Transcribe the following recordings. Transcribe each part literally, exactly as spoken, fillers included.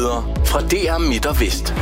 Nyheder fra D R Midt og Vest.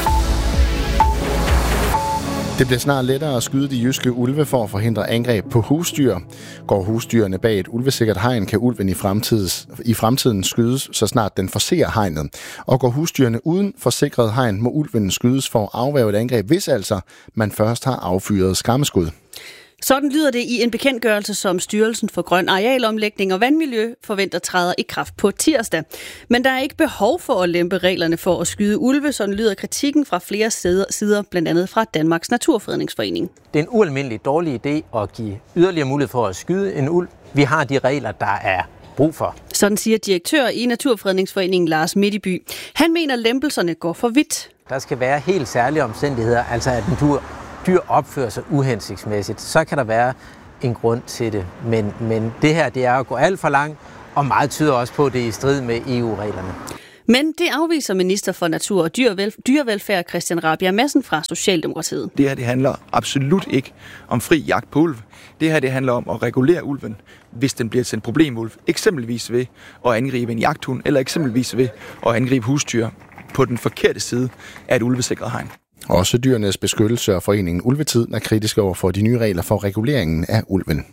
Det bliver snart lettere at skyde de jyske ulve for at forhindre angreb på husdyr. Går husdyrene bag et ulvesikkert hegn, kan ulven i, fremtids, i fremtiden skydes, så snart den forser hegnet. Og går husdyrene uden forsikret hegn, må ulven skydes for at afværge et angreb, hvis altså man først har affyret skræmmeskud. Sådan lyder det i en bekendtgørelse, som Styrelsen for Grøn Arealomlægning og Vandmiljø forventer træder i kraft på tirsdag. Men der er ikke behov for at lempe reglerne for at skyde ulve, sådan lyder kritikken fra flere sider, blandt andet fra Danmarks Naturfredningsforening. Det er en ualmindelig dårlig idé at give yderligere mulighed for at skyde en ulv. Vi har de regler, der er brug for. Sådan siger direktør i Naturfredningsforeningen Lars Midtby. Han mener, lempelserne går for vidt. Der skal være helt særlige omstændigheder, altså at en dyr dyr opfører sig uhensigtsmæssigt, så kan der være en grund til det. Men, men det her, det er at gå alt for langt, og meget tyder også på, at det er i strid med E U-reglerne. Men det afviser minister for Natur og Dyrevel- Dyrevelfærd Christian Rabjerg Madsen fra Socialdemokratiet. Det her, det handler absolut ikke om fri jagt på ulv. Det her, det handler om at regulere ulven, hvis den bliver til en problemulv. Eksempelvis ved at angribe en jagthund, eller eksempelvis ved at angribe husdyr på den forkerte side af et ulvesikret hegn. Også Dyrenes Beskyttelse og foreningen Ulvetid er kritiske over for de nye regler for reguleringen af ulven.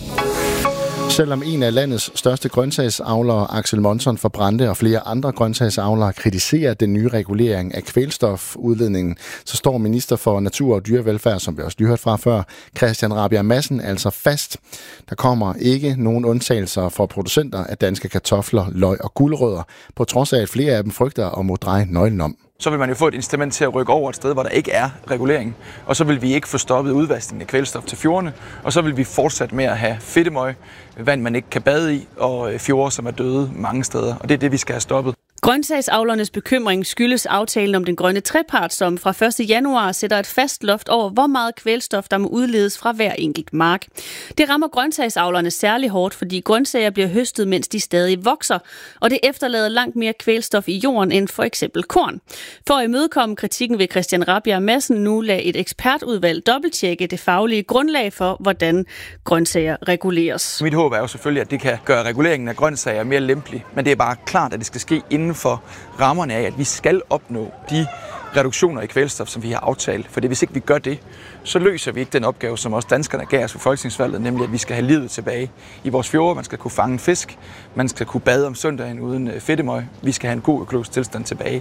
Selvom en af landets største grøntsagsavlere, Axel Monson fra Brande og flere andre grøntsagsavlere kritiserer den nye regulering af kvælstofudledningen, så står minister for Natur og Dyrevelfærd, som vi også lige hørte fra før, Christian Rabjerg Madsen, altså fast. Der kommer ikke nogen undtagelser for producenter af danske kartofler, løg og gulerødder, på trods af at flere af dem frygter at må dreje nøglen om. Så vil man jo få et incitament til at rykke over et sted, hvor der ikke er regulering. Og så vil vi ikke få stoppet udvaskningen af kvælstof til fjordene. Og så vil vi fortsætte med at have fedtemøg, vand man ikke kan bade i, og fjorde, som er døde mange steder. Og det er det, vi skal have stoppet. Grøntsagsavlernes bekymring skyldes aftalen om den grønne trepart, som fra første januar sætter et fast loft over, hvor meget kvælstof, der må udledes fra hver enkelt mark. Det rammer grøntsagsavlerne særlig hårdt, fordi grøntsager bliver høstet, mens de stadig vokser, og det efterlader langt mere kvælstof i jorden end for eksempel korn. For at imødekomme kritikken vil Christian Rabjerg Madsen nu lade et ekspertudvalg dobbelttjekke det faglige grundlag for, hvordan grøntsager reguleres. Mit håb er jo selvfølgelig, at det kan gøre reguleringen af grøntsager mere lempelig, men det er bare klart, at det skal ske inden for rammerne af, at vi skal opnå de reduktioner i kvælstof, som vi har aftalt. For hvis ikke vi gør det, så løser vi ikke den opgave, som også danskerne gav os ved folketingsvalget, nemlig at vi skal have livet tilbage i vores fjorde. Man skal kunne fange en fisk, man skal kunne bade om søndagen uden fedtemøg. Vi skal have en god økologisk tilstand tilbage.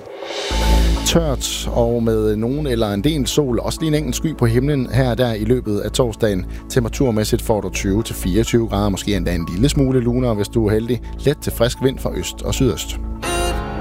Tørt og med nogen eller en del sol, også lige en enkelt sky på himlen her og der i løbet af torsdagen. Temperaturmæssigt får du tyve til fireogtyve grader, måske endda en lille smule lunere, hvis du er heldig. Let til frisk vind fra øst og sydøst.